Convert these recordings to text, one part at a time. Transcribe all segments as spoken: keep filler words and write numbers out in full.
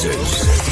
Roses.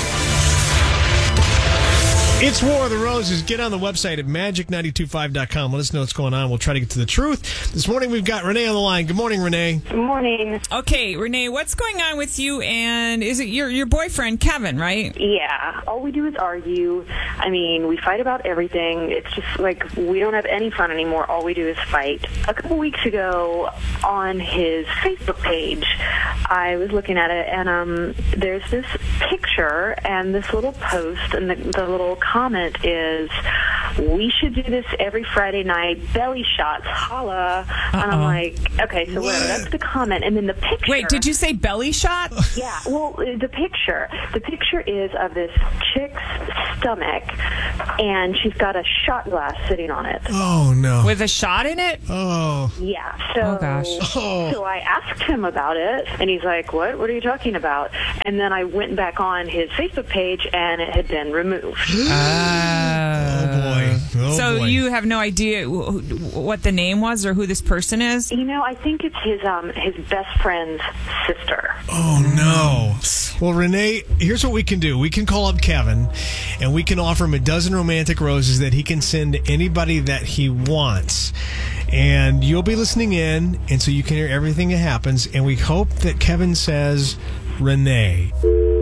It's War of the Roses. Get on the website at magic nine two five dot com. Let us know what's going on. We'll try to get to the truth. This morning we've got Renee on the line. Good morning, Renee. Good morning. Okay, Renee, what's going on with you and is it your your boyfriend, Kevin, right? Yeah, all we do is argue. I mean, we fight about everything. It's just like we don't have any fun anymore. All we do is fight. A couple weeks ago on his Facebook page, I was looking at it, and um, there's this picture and this little post, and the, the little comment is, "We should do this every Friday night, belly shots, holla." Uh-oh. And I'm like, okay, so whatever, that's the comment. And then the picture. Wait, did you say belly shot? Yeah, well, the picture. The picture is of this chick's stomach, and she's got a shot glass sitting on it. Oh, no. With a shot in it? Oh. Yeah, so, oh, gosh. Oh. so I asked him about it, and he's like, what? What are you talking about? And then I went back on his Facebook page, and it had been removed. Uh, oh, boy. Oh, so boy. you have no idea wh- what the name was or who this person is? You know, I think it's his um his best friend's sister. Oh, no. Well, Renee, here's what we can do. We can call up Kevin, and we can offer him a dozen romantic roses that he can send to anybody that he wants. And you'll be listening in, and so you can hear everything that happens. And we hope that Kevin says Renee.